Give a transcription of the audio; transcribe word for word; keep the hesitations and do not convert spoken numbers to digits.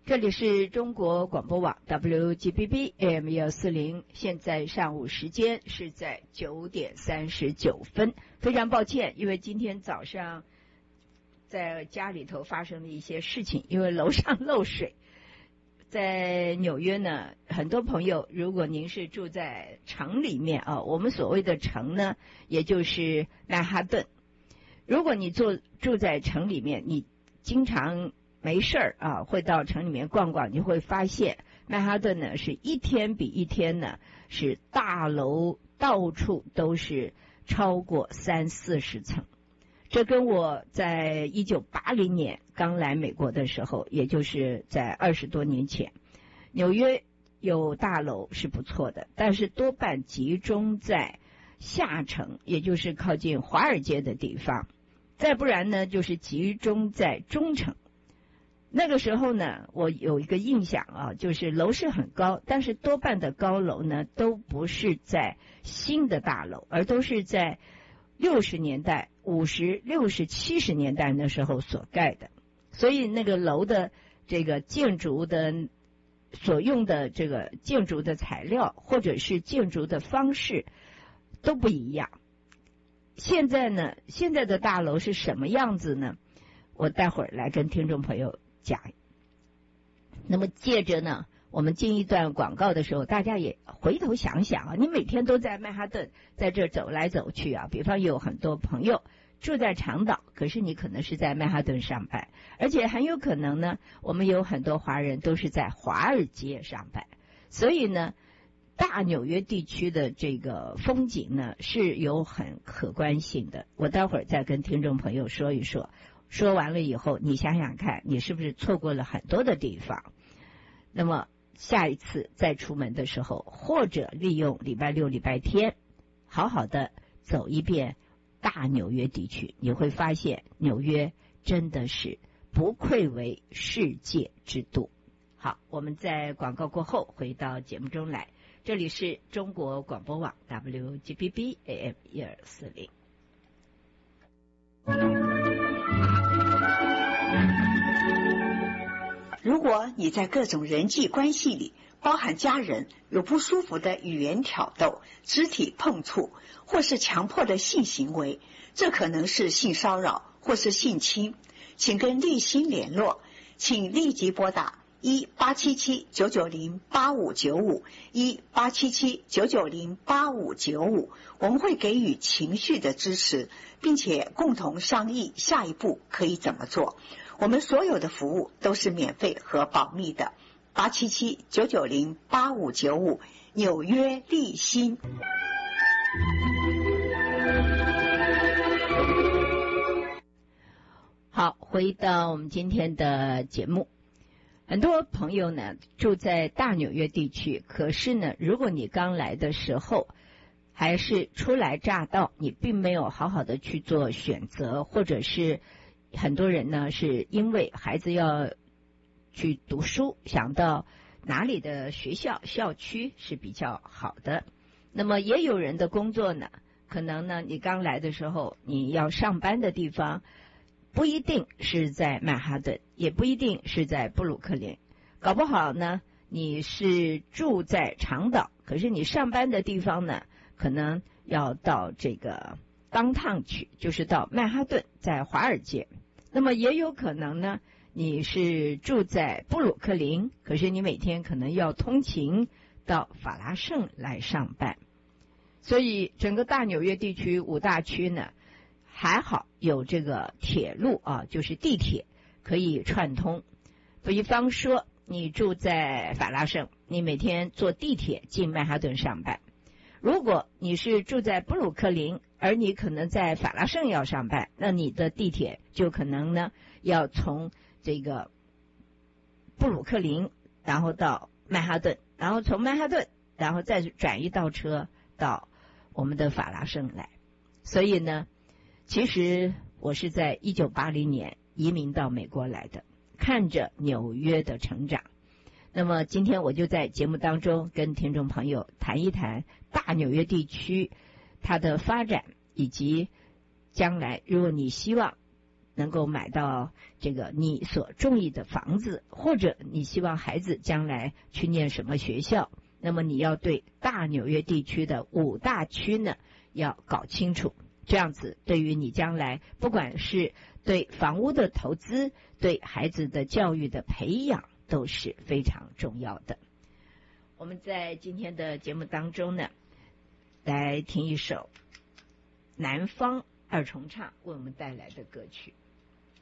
这里是中国广播网 W G B B A M 一二四零，现在上午时间是在九点三十九分。非常抱歉，因为今天早上在家里头发生了一些事情，因为楼上漏水。在纽约呢，很多朋友，如果您是住在城里面啊，我们所谓的城呢，也就是曼哈顿。如果你住住在城里面，你经常没事儿啊，会到城里面逛逛，你会发现曼哈顿呢是一天比一天呢是大楼到处都是超过三四十层。这跟我在一九八零年刚来美国的时候，也就是在二十多年前，纽约有大楼是不错的，但是多半集中在下城，也就是靠近华尔街的地方，再不然呢就是集中在中城。那个时候呢，我有一个印象啊，就是楼是很高，但是多半的高楼呢都不是在新的大楼，而都是在六十年代、五十、六十、七十年代那时候所盖的，所以那个楼的这个建筑的所用的这个建筑的材料或者是建筑的方式都不一样。现在呢，现在的大楼是什么样子呢？我待会儿来跟听众朋友讲。那么接着呢，我们进一段广告的时候，大家也回头想想啊，你每天都在曼哈顿在这走来走去啊，比方有很多朋友住在长岛，可是你可能是在曼哈顿上班，而且很有可能呢，我们有很多华人都是在华尔街上班，所以呢，大纽约地区的这个风景呢是有很可观性的。我待会儿再跟听众朋友说一说，说完了以后，你想想看，你是不是错过了很多的地方？那么下一次再出门的时候，或者利用礼拜六、礼拜天，好好的走一遍大纽约地区，你会发现纽约真的是不愧为世界之都。好，我们在广告过后回到节目中来，这里是中国广播网 W G B B A M 一二四零。 如果你在各种人际关系里，包含家人，有不舒服的语言挑逗、肢体碰触，或是强迫的性行为，这可能是性骚扰或是性侵，请跟立新联络，请立即拨打一八七七九九零八五九五一八七七九九零八五九五，我们会给予情绪的支持，并且共同商议下一步可以怎么做。我们所有的服务都是免费和保密的。八七七九九零八五九五，纽约立新。 好，回到我们今天的节目。很多朋友呢住在大纽约地区，可是呢，如果你刚来的时候还是初来乍到，你并没有好好的去做选择，或者是很多人呢是因为孩子要去读书，想到哪里的学校校区是比较好的。那么也有人的工作呢，可能呢你刚来的时候你要上班的地方不一定是在曼哈顿，也不一定是在布鲁克林，搞不好呢你是住在长岛，可是你上班的地方呢可能要到这个downtown去，就是到曼哈顿，在华尔街。那么也有可能呢你是住在布鲁克林，可是你每天可能要通勤到法拉盛来上班。所以整个大纽约地区五大区呢还好有这个铁路啊，就是地铁可以串通。比方说你住在法拉盛，你每天坐地铁进曼哈顿上班。如果你是住在布鲁克林，而你可能在法拉盛要上班，那你的地铁就可能呢要从这个布鲁克林然后到曼哈顿，然后从曼哈顿然后再转一道车到我们的法拉盛来。所以呢其实我是在一九八零年移民到美国来的，看着纽约的成长。那么今天我就在节目当中跟听众朋友谈一谈大纽约地区它的发展，以及将来如果你希望能够买到这个你所中意的房子，或者你希望孩子将来去念什么学校，那么你要对大纽约地区的五大区呢要搞清楚，这样子对于你将来不管是对房屋的投资，对孩子的教育的培养都是非常重要的。我们在今天的节目当中呢，来听一首南方二重唱为我们带来的歌曲。